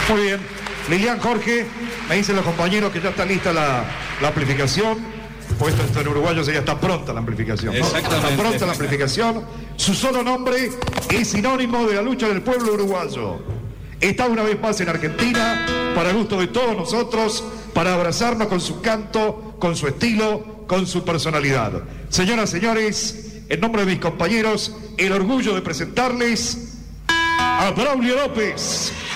Muy bien. Lilian, Jorge, me dicen los compañeros que ya está lista la amplificación. Puesto esto en uruguayo, ya está pronta la amplificación, ¿no? Exactamente. Está pronta la amplificación. Su solo nombre es sinónimo de la lucha del pueblo uruguayo. Está una vez más en Argentina, para gusto de todos nosotros, para abrazarnos con su canto, con su estilo, con su personalidad. Señoras, señores, en nombre de mis compañeros, el orgullo de presentarles a Braulio López.